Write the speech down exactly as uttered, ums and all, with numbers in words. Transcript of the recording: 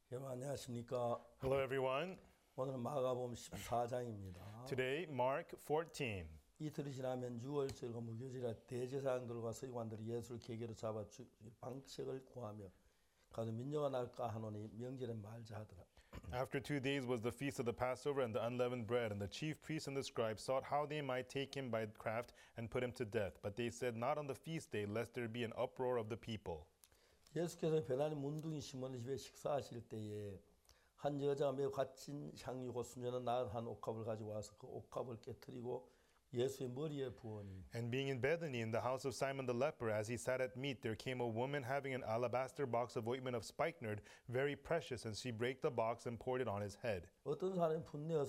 여러분 안녕하십니까? Hello, everyone. 오늘은 마가복음 십사 장입니다. Today, Mark fourteen. 이틀이 지나면 유월절과 무교절이라 대제사장들과 서기관들이 예수를 계계로 잡아 죽일 방책을 구하며 가서 민요가 날까 하노니 명절에 말자 하더라. After two days was the feast of the Passover and the unleavened bread, and the chief priests and the scribes sought how they might take him by craft and put him to death. But they said, not on the feast day, lest there be an uproar of the people. 예수께서 베다니 문둥이 시몬의 집에 식사하실 때에 한 여자가 매우 갇힌 향유고 수녀는 나은 한 옥합을 가지고 와서 그 옥합을 깨뜨리고 예수의 머리에 부으니 And being in Bethany in the house of Simon the leper, as he sat at meat, there came a woman having an alabaster box of ointment of spikenard, very precious, and she brake the box and poured it on his head. 어떤 사람이 분내어